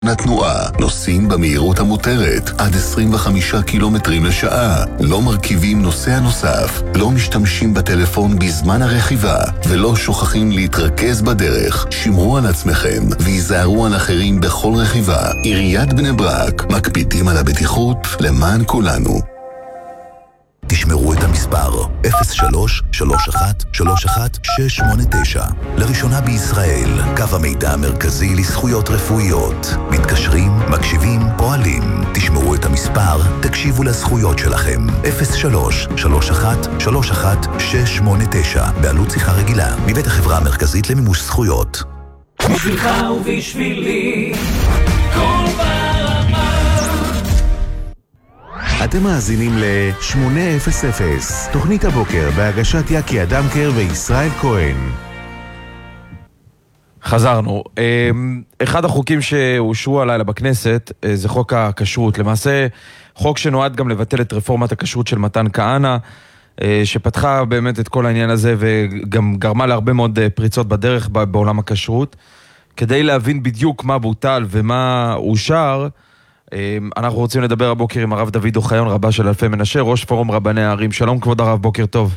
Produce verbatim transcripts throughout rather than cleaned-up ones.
התנועה נוסעים במהירות המותרת עד עשרים וחמישה קילומטרים לשעה, לא מרכיבים נוסע נוסף, לא משתמשים בטלפון בזמן הרכיבה ולא שוכחים להתרכז בדרך. שמרו על עצמכם ויזהרו על אחרים בכל רכיבה. עיריית בני ברק, מקפידים על הבטיחות למען כולנו. תשמרו את המספר אפס שלוש שלוש אחת שלוש אחת שש שמונה תשע. לראשונה בישראל, קו המידע המרכזי לזכויות רפואיות. מתקשרים, מקשיבים, פועלים. תשמרו את המספר, תקשיבו לזכויות שלכם. אפס שלוש שלוש אחת שלוש אחת שש שמונה תשע. בעלות שיחה רגילה, מבית החברה המרכזית למימוש זכויות. בשבילך ובשבילי, כל ברמה. אתם מאזינים ל-שמונה אפס אפס, תוכנית הבוקר בהגשת יקי אדמקר וישראל כהן. חזרנו. אחד החוקים שאושרו הלילה בכנסת זה חוק הכשרות. למעשה חוק שנועד גם לבטל את רפורמת הכשרות של מתן כהנא, שפתחה באמת את כל העניין הזה וגם גרמה להרבה מאוד פריצות בדרך בעולם הכשרות. כדי להבין בדיוק מה בוטל ומה אושר, אנחנו רוצים לדבר הבוקר עם הרב דוד אוחיון, רבה של אלפי מנשה, ראש פורום רבני הערים. שלום כבוד הרב, בוקר טוב.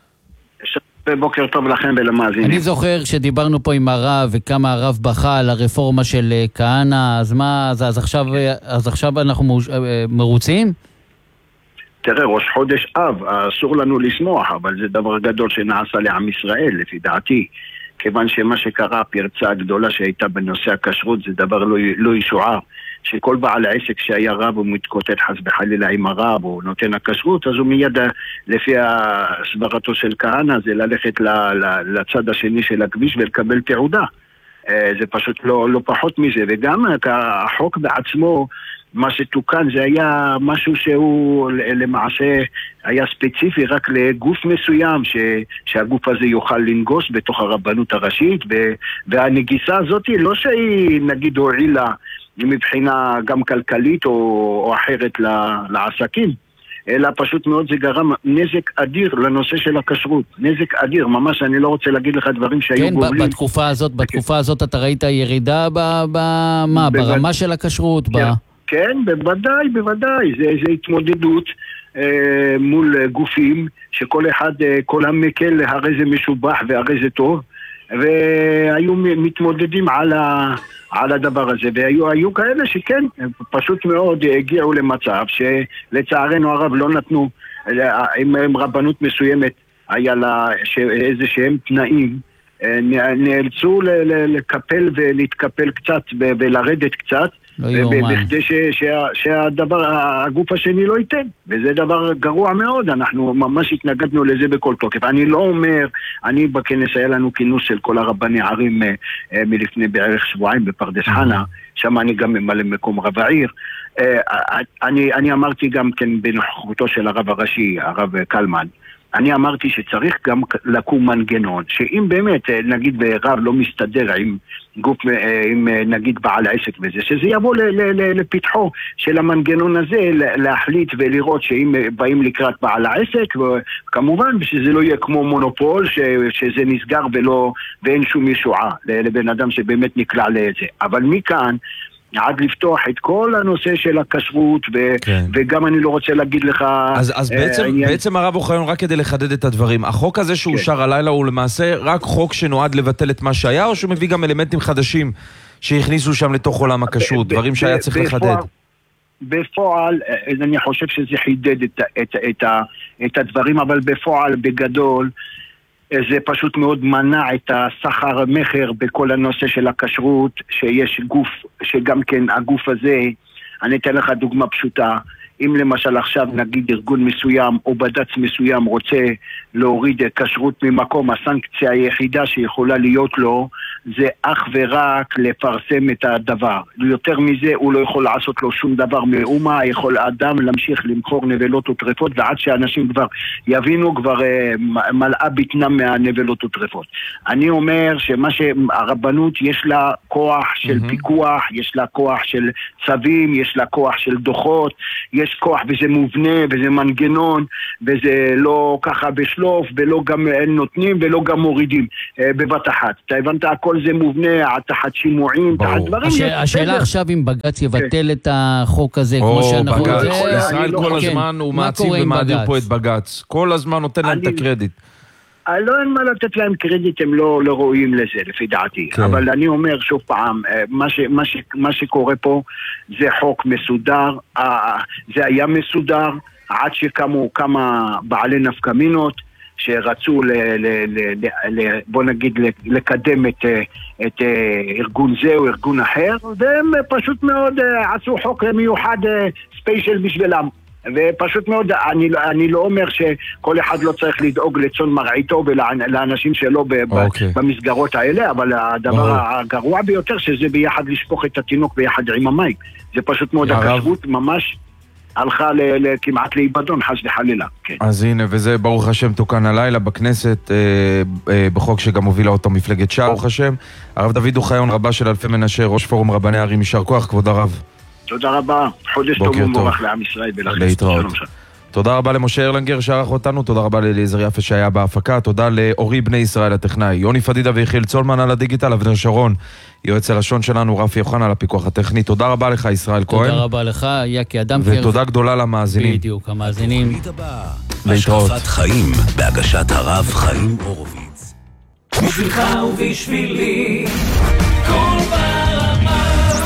בוקר טוב לכם ולמאזינים. אני זוכר שדיברנו פה עם הרב וכמה הרב בכה על הרפורמה של כהנא, אז מה, אז, אז, עכשיו, אז עכשיו אנחנו מרוצים? תראה, ראש חודש אב, אסור לנו לשמוח, אבל זה דבר גדול שנעשה לעם ישראל, לפי דעתי. כיוון שמה שקרה, הפרצה הגדולה שהייתה בנושא הכשרות, זה דבר לא, לא ישועה. שכל בעל העסק שהיה רב הוא מתקוטט חס בחלילה עם הרב או נותן הכשרות, אז הוא מיד לפי הסברתו של כהנא זה ללכת לצד השני של הכביש ולקבל תעודה. זה פשוט לא, לא פחות מזה. וגם החוק בעצמו, מה שתוקן זה היה משהו שהוא למעשה היה ספציפי רק לגוף מסוים, ש, שהגוף הזה יוכל לנגוס בתוך הרבנות הראשית, והנגיסה הזאת לא שהיא נגיד הועילה מבחינה גם כלכלית או, או אחרת לעסקים, אלא פשוט מאוד זה גרם נזק אדיר לנושא של הכשרות. נזק אדיר, ממש אני לא רוצה להגיד לך דברים שהיו כן, גובלים. בתקופה הזאת, בתקופה הזאת אתה ראית ירידה ב, ב, מה, בוודא... ברמה של הכשרות? כן, ב... כן, בוודאי, בוודאי. זה, זה התמודדות אה, מול גופים שכל אחד, אה, כל המקל הרי זה משובח והרי זה טוב, והיו מתמודדים על ה... על הדבר הזה, והיו היו כאלה שכן, פשוט מאוד הגיעו למצב שלצערנו הרב לא נתנו, עם, עם רבנות מסוימת היה לה איזה שהם תנאים, נאלצו לקפל ולהתקפל קצת ולרדת קצת, בכדי שהדבר, הגוף השני לא ייתן, וזה דבר גרוע מאוד. אנחנו ממש התנגדנו לזה בכל תוקף. אני לא אומר, אני בכנס היה לנו כינוס של כל הרבני ערים מלפני בערך שבועיים בפרדס חנה, שם אני גם ממלא מקום רב העיר. אני, אני אמרתי גם כן בנוכחותו של הרב הראשי, הרב קלמן, אני אמרתי שצריך גם לקום מנגנון, שאם באמת, נגיד ברב לא מסתדר עם גוף, עם נגיד בעל העסק וזה, שזה יבוא לפתחו של המנגנון הזה, להחליט ולראות שאם באים לקראת בעל העסק, וכמובן שזה לא יהיה כמו מונופול, שזה נסגר ולא, ואין שום ישועה לבן אדם שבאמת נקלע לזה. אבל מכאן, עד לפתוח את כל הנושא של הכשרות, ו- כן. וגם אני לא רוצה להגיד לך... אז, אז בעצם, uh, בעצם הרב אוחיון, רק כדי לחדד את הדברים, החוק הזה שאושר כן. הלילה הוא למעשה רק חוק שנועד לבטל את מה שהיה, או שהוא מביא גם אלמנטים חדשים שהכניסו שם לתוך עולם הכשרות, ב- דברים ב- שהיה צריך בפועל, לחדד? בפועל, אני חושב שזה חידד את, את, את, את הדברים, אבל בפועל, בגדול, זה פשוט מאוד מנע את הסחר מחר בכל הנושא של הכשרות, שיש גוף, שגם כן הגוף הזה, אני אתן לך דוגמה פשוטה, אם למשל עכשיו נגיד ארגון מסוים או בד"ץ מסוים רוצה להוריד כשרות ממקום, הסנקציה היחידה שיכולה להיות לו זה אך ורק לפרסם את הדבר. יותר מזה הוא לא יכול לעשות לו שום דבר מאומה, יכול אדם להמשיך למכור נבלות וטרפות, ועד שאנשים כבר יבינו כבר uh, מלאה ביטנם מהנבלות וטרפות. אני אומר שמה שהרבנות יש לה כוח של mm-hmm. פיקוח, יש לה כוח של צווים, יש לה כוח של דוחות, יש יש כוח וזה מובנה וזה מנגנון וזה לא ככה בשלוף ולא גם נותנים ולא גם מורידים בבת אחת. אתה הבנת, הכל זה מובנה, תחת שימועים, תחת דברים. השאלה עכשיו אם בג"ץ יבטל את החוק הזה כמו שאנחנו... ישראל כל הזמן הוא מעציב ומעדיר פה את בג"ץ. כל הזמן נותן להם את הקרדיט. לא אין מה לתת להם קרדיט, הם לא, לא רואים לזה לפי דעתי. כן. אבל אני אומר שוב פעם, מה, ש, מה, ש, מה שקורה פה זה חוק מסודר, זה היה מסודר עד שקמו כמה בעלי נפקמינות שרצו ל, ל, ל, ל, בוא נגיד לקדם את, את ארגון זה או ארגון אחר, והם פשוט מאוד עשו חוק מיוחד ספיישל בשבילם. ופשוט מאוד, אני, אני לא אומר שכל אחד לא צריך לדאוג לצון מרעיתו ולאנשים שלו okay. במסגרות האלה, אבל הדבר oh. הגרוע ביותר שזה ביחד לשפוך את התינוק ביחד עם המים. זה פשוט מאוד, הכשרות ממש הלכה כמעט לאיבדון, חס וחלילה. כן. אז הנה, וזה ברוך השם תוקן הלילה בכנסת, אה, אה, בחוק שגם הובילה אותו מפלגת ש"ס, ברוך השם. הרב דוד אוחיון, רבה של אלפי מנשה, ראש פורום רבני ערים, יישר כוח, כבוד הרב. תודה רבה, חודש טוב ומבורך לעם ישראל ולכם. להתראות. תודה רבה למשה ארלנגר שערך אותנו, תודה רבה לאליעזר יפה שהיה בהפקה, תודה לאורי בני ישראל הטכנאי, יוני פדידה ויחיל צולמן על הדיגיטל, אבנר שרון, יועץ הלשון שלנו, רפי יוחנן על הפיקוח הטכני. תודה רבה לך ישראל כהן. תודה רבה לך, יקי אדמקר. ותודה גדולה למאזינים. בדיוק, המאזינים. להתראות. השקפת חיים בהגשת הרב חיים הורוביץ. בשבילך ובשבילי כל ברמה.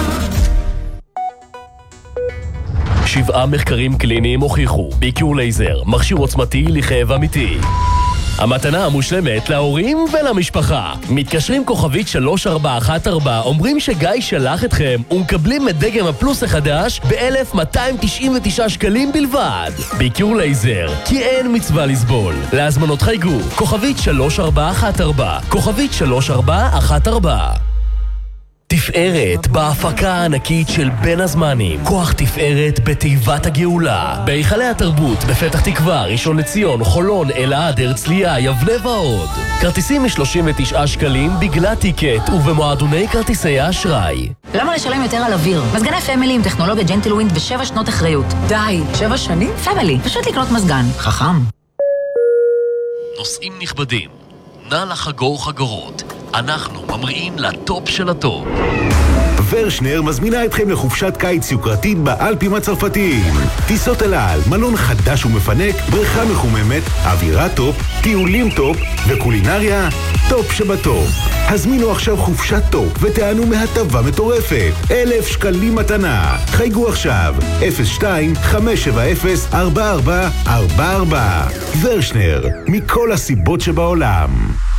שבעה מחקרים קליניים הוכיחו ביקור לייזר, מכשיר עוצמתי לכאב אמיתי. המתנה המושלמת להורים ולמשפחה. מתקשרים כוכבית שלוש ארבע אחת ארבע, אומרים שגיא שלח אתכם ומקבלים את דגם הפלוס החדש ב-אלף מאתיים תשעים ותשעה שקלים בלבד. ביקור לייזר, כי אין מצווה לסבול. להזמנות חייגו, כוכבית שלוש ארבע אחת ארבע, כוכבית שלוש ארבע אחת ארבע. תפארת בהפקה הענקית של בין הזמנים. כוח תפארת בתיבת הגאולה. בהיכלי התרבות בפתח תקווה, ראשון לציון, חולון, אלעד, הרצליה, יבנה ועוד. כרטיסים מ-שלושים ותשעה שקלים בגלל טיקט ובמועדוני כרטיסי האשראי. למה לשלם יותר על אוויר? מזגני פמילי עם טכנולוגיה ג'נטלווינד ושבע שנות אחריות. די, שבע שנים? פמילי, פשוט לקנות מזגן. חכם. נוסעים נכבדים, נא לחגור חגורות. אנחנו ממריאים לטופ של הטופ. ורשנר מזמינה אתכם לחופשת קיץ יוקרתית באלפים הצרפתיים. טיסות אל על, מלון חדש ומפנק, בריכה מחוממת, אווירה טופ, טיולים טופ וקולינריה טופ שבטופ. הזמינו עכשיו חופשת טופ ותענו מהטבה מטורפת. אלף שקלים מתנה. חייגו עכשיו אפס שתיים חמש שבע אפס ארבע ארבע ארבע ארבע. ורשנר, מכל הסיבות שבעולם.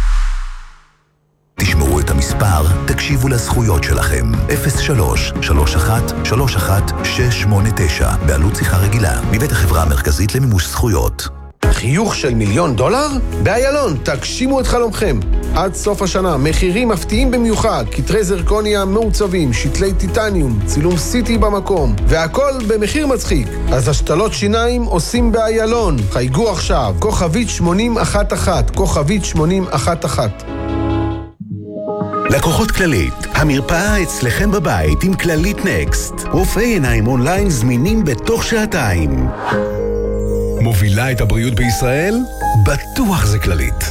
תשמעו את המספר, תקשיבו לזכויות שלכם. אפס שלוש שלוש אחת שלוש אחת שש שמונה תשע, בעלות שיחה רגילה, מבית החברה המרכזית למימוש זכויות. חיוך של מיליון דולר? באיילון, תגשימו את חלומכם. עד סוף השנה, מחירים מפתיעים במיוחד, כתרי זרקוניה מעוצבים, שתלי טיטניום, צילום סיטי במקום, והכל במחיר מצחיק. אז השתלות שיניים עושים באיילון. חייגו עכשיו, כוכבית שמונים אחת אחת, כוכבית שמונים אחת אחת. לקוחות כללית, המרפאה אצלכם בבית עם כללית נקסט. רופאי עיניים אונליין זמינים בתוך שעתיים. מובילה את הבריאות בישראל? בטוח זה כללית.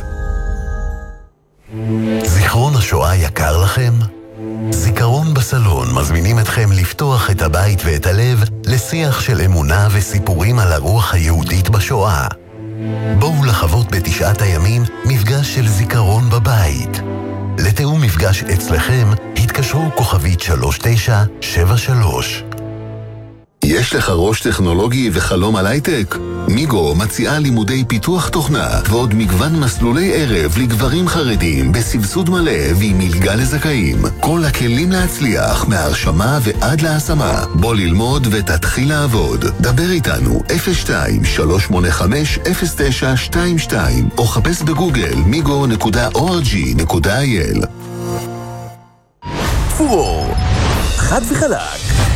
זיכרון השואה יקר לכם? זיכרון בסלון מזמינים אתכם לפתוח את הבית ואת הלב לשיח של אמונה וסיפורים על הרוח היהודית בשואה. בואו לחוות בתשעת הימים מפגש של זיכרון בבית. לתאום מפגש אצלכם, התקשרו כוכבית שלוש תשע שבע שלוש. יש לך ראש טכנולוגי וחלום על הייטק? מיגו מציעה לימודי פיתוח תוכנה ועוד מגוון מסלולי ערב לגברים חרדים בסבסוד מלא ועם מלגה לזכאים. כל הכלים להצליח מהרשמה ועד להשמה. בוא ללמוד ותתחיל לעבוד. דבר איתנו אפס שתיים שלוש שמונה חמש אפס תשע שתיים שתיים או חפש בגוגל מיגו נקודה או אר ג'י נקודה איי אל. פורור, חד וחלק.